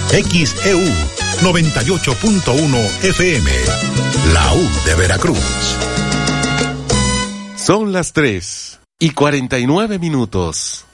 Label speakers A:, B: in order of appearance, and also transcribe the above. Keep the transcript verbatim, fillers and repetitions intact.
A: X E U noventa y ocho punto uno F M, la U de Veracruz.
B: Son las tres y cuarenta y nueve minutos.